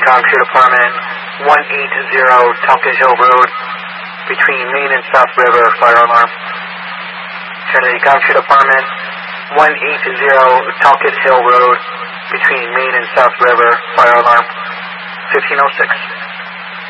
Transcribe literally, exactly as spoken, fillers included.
Concrete Department, one eighty Talcott Hill Road, between Main and South River, fire alarm. Trinity Concrete Department, one eighty Talcott Hill Road, between Main and South River, fire alarm. fifteen oh six.